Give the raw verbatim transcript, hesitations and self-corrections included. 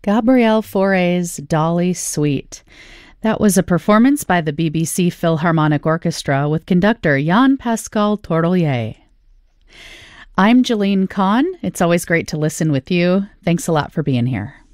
Gabrielle Fauré's Dolly Suite. That was a performance by the B B C Philharmonic Orchestra with conductor Jean-Pascal Tourtellier. I'm Jeline Kahn. It's always great to listen with you. Thanks a lot for being here.